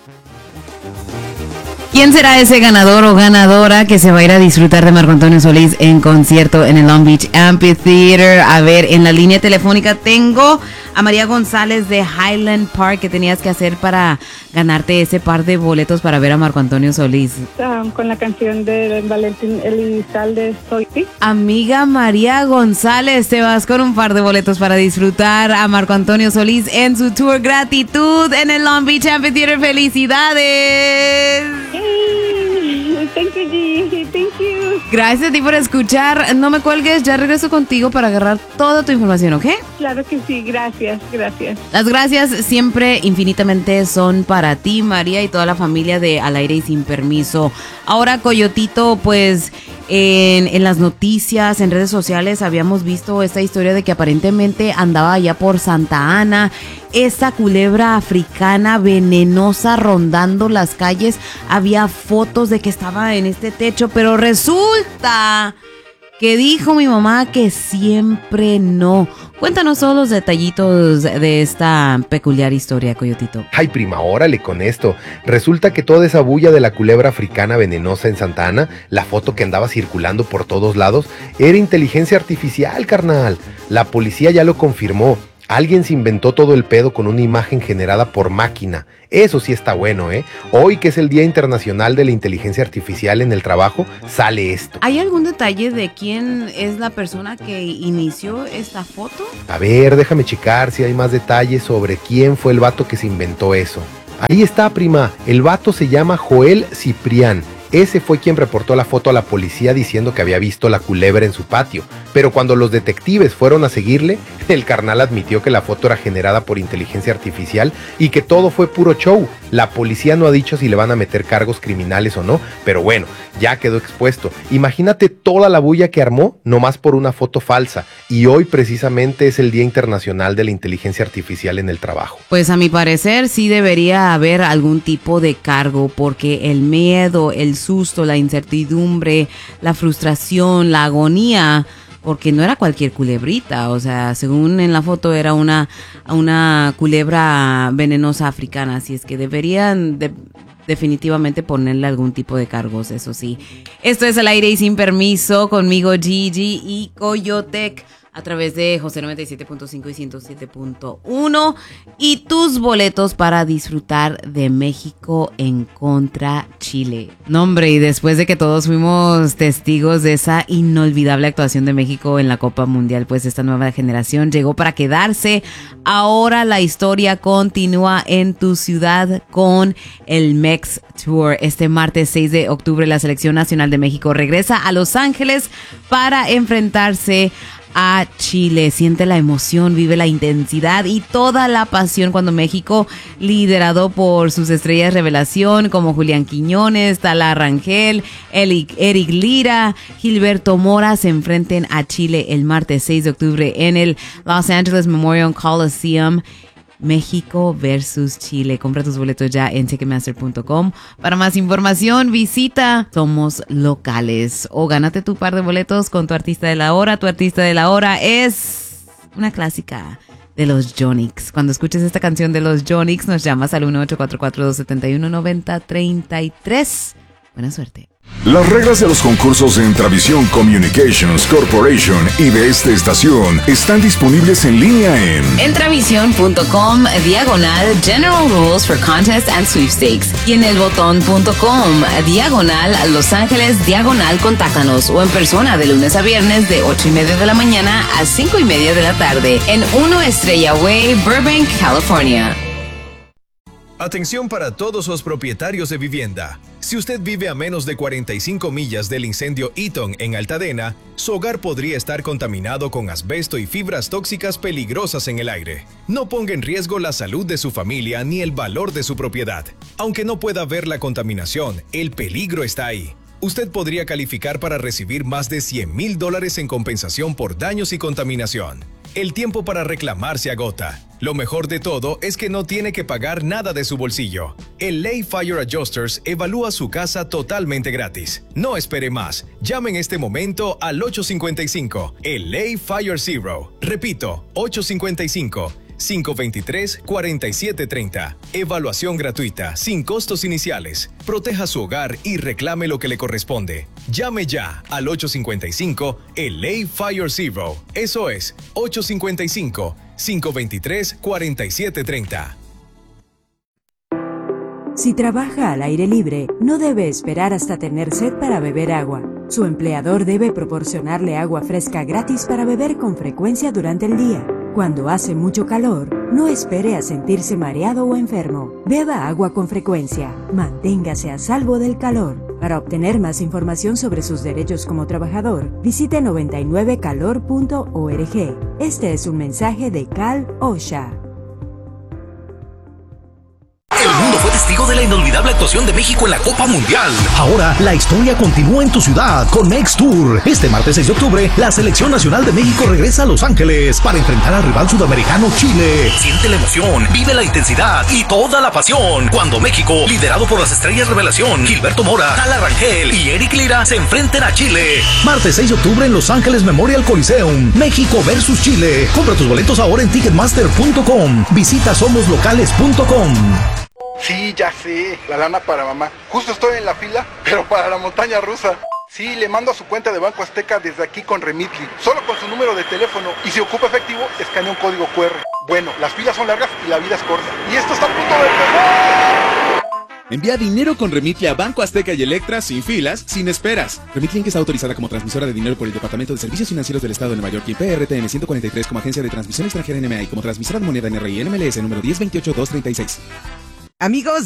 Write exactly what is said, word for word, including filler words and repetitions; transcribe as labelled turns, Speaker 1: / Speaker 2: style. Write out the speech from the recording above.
Speaker 1: ¿Quién será ese ganador o ganadora que se va a ir a disfrutar de Marco Antonio Solís en concierto en el Long Beach Amphitheater? A ver, en la línea telefónica tengo a María González de Highland Park. ¿Qué tenías que hacer para ganarte ese par de boletos para ver a Marco Antonio Solís?
Speaker 2: Um, con la canción de Valentín Elizalde, Soy Ti.
Speaker 1: Amiga María González, te vas con un par de boletos para disfrutar a Marco Antonio Solís en su tour Gratitud en el Long Beach Amphitheater. ¡Felicidades!
Speaker 2: Yay. Thank you, G. Thank you.
Speaker 1: Gracias a ti por escuchar. No me cuelgues, ya regreso contigo para agarrar toda tu información, ¿ok?
Speaker 2: Claro que sí, gracias, gracias.
Speaker 1: Las gracias siempre infinitamente son para ti, María, y toda la familia de Al Aire y Sin Permiso. Ahora, Coyotito, pues en, en las noticias, en redes sociales, habíamos visto esta historia de que aparentemente andaba allá por Santa Ana esa culebra africana venenosa rondando las calles. Había fotos de que estaba en este techo, pero resulta que dijo mi mamá que siempre no. Cuéntanos todos los detallitos de esta peculiar historia, Coyotito.
Speaker 3: Ay, prima, órale con esto. Resulta que toda esa bulla de la culebra africana venenosa en Santa Ana, la foto que andaba circulando por todos lados, era inteligencia artificial, carnal. La policía ya lo confirmó. Alguien se inventó todo el pedo con una imagen generada por máquina. Eso sí está bueno, ¿eh? Hoy, que es el Día Internacional de la Inteligencia Artificial en el Trabajo, sale esto.
Speaker 1: ¿Hay algún detalle de quién es la persona que inició esta foto?
Speaker 3: A ver, déjame checar si hay más detalles sobre quién fue el vato que se inventó eso. Ahí está, prima. El vato se llama Joel Ciprián. Ese fue quien reportó la foto a la policía diciendo que había visto la culebra en su patio. Pero cuando los detectives fueron a seguirle, el carnal admitió que la foto era generada por inteligencia artificial y que todo fue puro show. La policía no ha dicho si le van a meter cargos criminales o no, pero bueno, ya quedó expuesto. Imagínate toda la bulla que armó nomás por una foto falsa. Y hoy precisamente es el Día Internacional de la Inteligencia Artificial en el Trabajo.
Speaker 1: Pues a mi parecer sí debería haber algún tipo de cargo, porque el miedo, el susto, la incertidumbre, la frustración, la agonía, porque no era cualquier culebrita, o sea, según en la foto era una, una culebra venenosa africana, así es que deberían de, definitivamente ponerle algún tipo de cargos, eso sí. Esto es Al Aire y Sin Permiso, conmigo Gigi y Coyotec, a través de José noventa y siete punto cinco y ciento siete punto uno, y tus boletos para disfrutar de México en contra Chile. No, hombre, y después de que todos fuimos testigos de esa inolvidable actuación de México en la Copa Mundial, pues esta nueva generación llegó para quedarse. Ahora la historia continúa en tu ciudad con el Mex Tour. Este martes seis de octubre la Selección Nacional de México regresa a Los Ángeles para enfrentarse a Chile. Siente la emoción, vive la intensidad y toda la pasión cuando México, liderado por sus estrellas revelación como Julián Quiñones, Tala Rangel, Eric Lira, Gilberto Mora, se enfrenten a Chile el martes seis de octubre en el Los Angeles Memorial Coliseum. México versus Chile. Compra tus boletos ya en ticketmaster punto com. Para más información, visita Somos Locales o gánate tu par de boletos con tu artista de la hora. Tu artista de la hora es una clásica de los Jonix. Cuando escuches esta canción de los Jonix, nos llamas al uno ocho cuatro cuatro, dos siete uno, nueve cero tres tres. Buena suerte.
Speaker 4: Las reglas de los concursos de Entravisión Communications Corporation y de esta estación están disponibles en línea en
Speaker 1: Entravisión punto com diagonal General Rules for Contests and Sweepstakes y en elbotón punto com diagonal Los Ángeles diagonal Contáctanos, o en persona de lunes a viernes de ocho y media de la mañana a cinco y media de la tarde en uno Estrella Way, Burbank, California.
Speaker 5: Atención para todos los propietarios de vivienda. Si usted vive a menos de cuarenta y cinco millas del incendio Eaton en Altadena, su hogar podría estar contaminado con asbesto y fibras tóxicas peligrosas en el aire. No ponga en riesgo la salud de su familia ni el valor de su propiedad. Aunque no pueda ver la contaminación, el peligro está ahí. Usted podría calificar para recibir más de cien mil dólares en compensación por daños y contaminación. El tiempo para reclamar se agota. Lo mejor de todo es que no tiene que pagar nada de su bolsillo. El Lay Fire Adjusters evalúa su casa totalmente gratis. No espere más. Llame en este momento al ocho cinco cinco, el Lay Fire Zero. Repito, ocho cinco cinco, cinco dos tres, cuatro siete tres cero. Evaluación gratuita, sin costos iniciales. Proteja su hogar y reclame lo que le corresponde. Llame ya al ocho cinco cinco L A Fire Zero. Eso es ocho cinco cinco, cinco dos tres, cuatro siete tres cero.
Speaker 6: Si trabaja al aire libre, no debe esperar hasta tener sed para beber agua. Su empleador debe proporcionarle agua fresca gratis para beber con frecuencia durante el día. Cuando hace mucho calor, no espere a sentirse mareado o enfermo. Beba agua con frecuencia. Manténgase a salvo del calor. Para obtener más información sobre sus derechos como trabajador, visite noventa y nueve calor punto org. Este es un mensaje de Cal OSHA.
Speaker 7: El mundo fue testigo de la inolvidable actuación de México en la Copa Mundial.
Speaker 8: Ahora la historia continúa en tu ciudad con Mex Tour. Este martes seis de octubre, la Selección Nacional de México regresa a Los Ángeles para enfrentar al rival sudamericano Chile.
Speaker 7: Siente la emoción, vive la intensidad y toda la pasión cuando México, liderado por las estrellas revelación Gilberto Mora, Tala Rangel y Eric Lira, se enfrenten a Chile.
Speaker 8: Martes seis de octubre en Los Ángeles Memorial Coliseum. México versus Chile. Compra tus boletos ahora en ticketmaster punto com. Visita somos locales punto com.
Speaker 9: Sí, ya sé, la lana para mamá. Justo estoy en la fila, pero para la montaña rusa. Sí, le mando a su cuenta de Banco Azteca desde aquí con Remitly, solo con su número de teléfono. Y si ocupa efectivo, escanea un código cu erre. Bueno, las filas son largas y la vida es corta. Y esto está a punto de empezar.
Speaker 10: Envía dinero con Remitly a Banco Azteca y Electra sin filas, sin esperas. Remitly está autorizada como transmisora de dinero por el Departamento de Servicios Financieros del Estado de Nueva York y P R T N ciento cuarenta y tres como agencia de transmisión extranjera N M A y como transmisora de moneda N R I N M L S número diez veintiocho dos treinta y seis.
Speaker 11: Amigos,